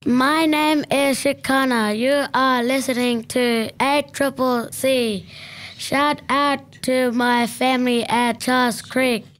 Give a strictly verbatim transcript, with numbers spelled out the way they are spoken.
My name is Shikana. You are listening to A Triple C. Shout out to my family at Charles Creek.